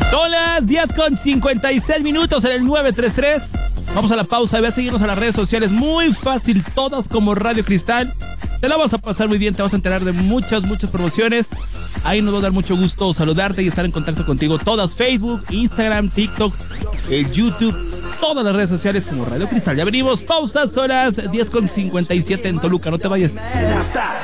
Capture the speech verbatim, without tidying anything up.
Son las diez con cincuenta y seis minutos en el nueve tres tres. Vamos a la pausa y ve a seguirnos a las redes sociales. Muy fácil, todas como Radio Cristal. Te la vas a pasar muy bien, te vas a enterar de muchas, muchas promociones. Ahí nos va a dar mucho gusto saludarte y estar en contacto contigo. Todas, Facebook, Instagram, TikTok, el YouTube, todas las redes sociales como Radio Cristal. Ya venimos, pausas, horas diez con cincuenta y siete en Toluca, no te vayas.